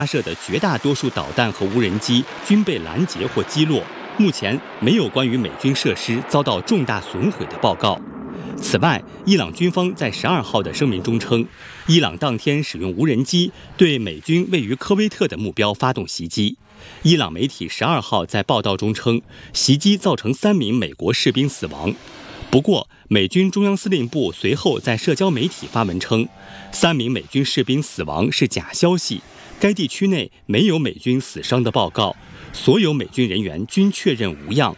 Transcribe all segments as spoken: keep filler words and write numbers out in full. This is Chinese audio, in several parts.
发射的绝大多数导弹和无人机均被拦截或击落，目前没有关于美军设施遭到重大损毁的报告。此外，伊朗军方在十二号的声明中称，伊朗当天使用无人机对美军位于科威特的目标发动袭击。伊朗媒体十二号在报道中称，袭击造成三名美国士兵死亡。不过，美军中央司令部随后在社交媒体发文称，三名美军士兵死亡是假消息。该地区内没有美军死伤的报告，所有美军人员均确认无恙。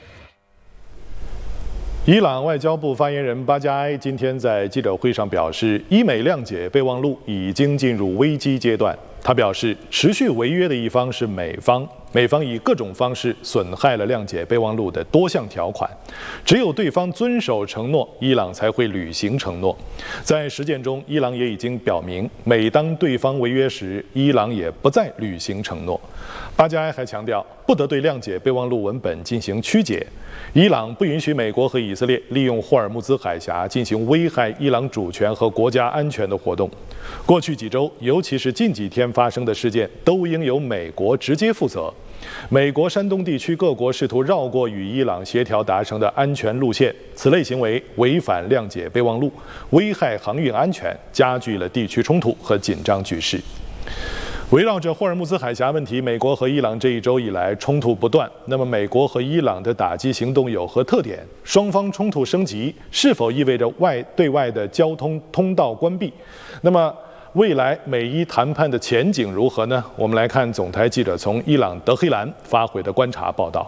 伊朗外交部发言人巴加埃今天在记者会上表示，伊美谅解备忘录已经进入危机阶段。他表示，持续违约的一方是美方，美方以各种方式损害了谅解备忘录的多项条款，只有对方遵守承诺，伊朗才会履行承诺。在实践中，伊朗也已经表明，每当对方违约时，伊朗也不再履行承诺。巴加埃还强调，不得对谅解备忘录文本进行曲解。伊朗不允许美国和以色列利用霍尔木兹海峡进行危害伊朗主权和国家安全的活动。过去几周，尤其是近几天发生的事件，都应由美国直接负责。美国山东地区各国试图绕过与伊朗协调达成的安全路线，此类行为违反谅解备忘录，危害航运安全，加剧了地区冲突和紧张局势。围绕着霍尔木兹海峡问题，美国和伊朗这一周以来冲突不断。那么，美国和伊朗的打击行动有何特点？双方冲突升级是否意味着外对外的交通通道关闭？那么，未来美伊谈判的前景如何呢？我们来看总台记者从伊朗德黑兰发回的观察报道。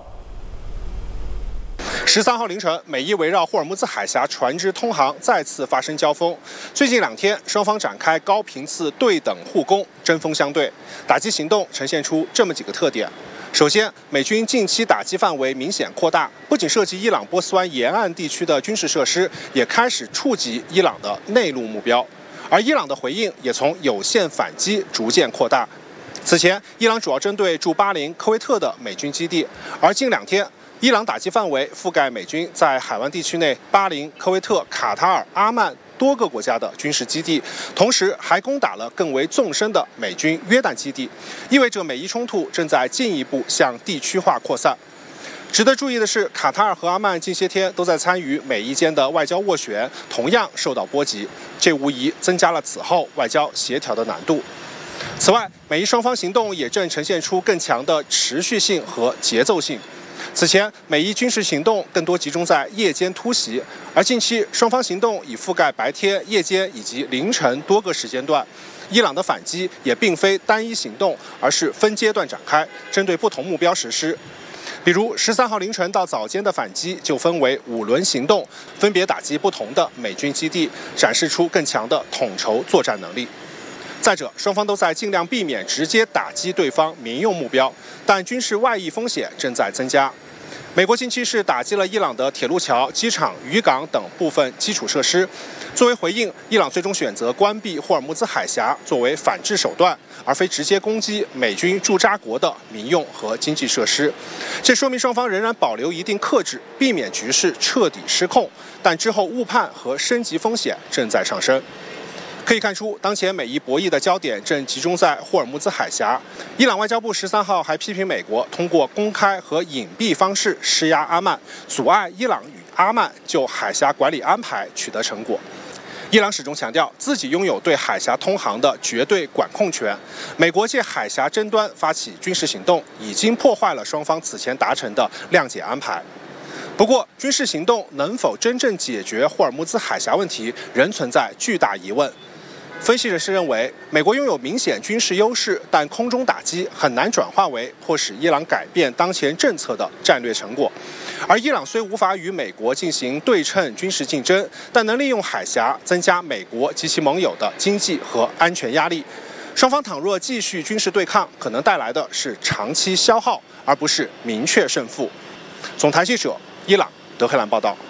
十三号凌晨，美伊围绕霍尔木兹海峡船只通航再次发生交锋。最近两天，双方展开高频次对等互攻，针锋相对，打击行动呈现出这么几个特点。首先，美军近期打击范围明显扩大，不仅涉及伊朗波斯湾沿岸地区的军事设施，也开始触及伊朗的内陆目标。而伊朗的回应也从有限反击逐渐扩大。此前，伊朗主要针对驻巴林、科威特的美军基地，而近两天，伊朗打击范围覆盖美军在海湾地区内巴林、科威特、卡塔尔、阿曼多个国家的军事基地，同时还攻打了更为纵深的美军约旦基地，意味着美伊冲突正在进一步向地区化扩散。值得注意的是，卡塔尔和阿曼近些天都在参与美伊间的外交斡旋，同样受到波及，这无疑增加了此后外交协调的难度。此外，美伊双方行动也正呈现出更强的持续性和节奏性。此前，美伊军事行动更多集中在夜间突袭，而近期双方行动已覆盖白天、夜间以及凌晨多个时间段。伊朗的反击也并非单一行动，而是分阶段展开，针对不同目标实施。比如，十三号凌晨到早间的反击就分为五轮行动，分别打击不同的美军基地，展示出更强的统筹作战能力。再者，双方都在尽量避免直接打击对方民用目标，但军事外溢风险正在增加。美国近期是打击了伊朗的铁路桥、机场、渔港等部分基础设施。作为回应，伊朗最终选择关闭霍尔木兹海峡作为反制手段，而非直接攻击美军驻扎国的民用和经济设施。这说明双方仍然保留一定克制，避免局势彻底失控，但之后误判和升级风险正在上升。可以看出，当前美伊博弈的焦点正集中在霍尔木兹海峡。伊朗外交部十三号还批评美国通过公开和隐蔽方式施压阿曼，阻碍伊朗与阿曼就海峡管理安排取得成果。伊朗始终强调自己拥有对海峡通航的绝对管控权。美国借海峡争端发起军事行动，已经破坏了双方此前达成的谅解安排。不过，军事行动能否真正解决霍尔木兹海峡问题，仍存在巨大疑问。分析人士认为，美国拥有明显军事优势，但空中打击很难转化为迫使伊朗改变当前政策的战略成果。而伊朗虽无法与美国进行对称军事竞争，但能利用海峡增加美国及其盟友的经济和安全压力。双方倘若继续军事对抗，可能带来的是长期消耗，而不是明确胜负。总台记者伊朗德黑兰报道。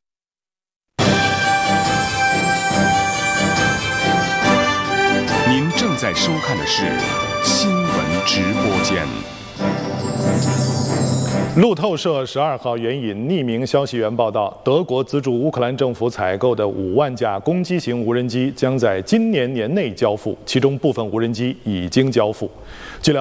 您正在收看的是新闻直播间。 路透社十二号援引匿名消息源报道，德国资助乌克兰政府采购的五万架攻击型无人机将在今年年内交付，其中部分无人机已经交付。据了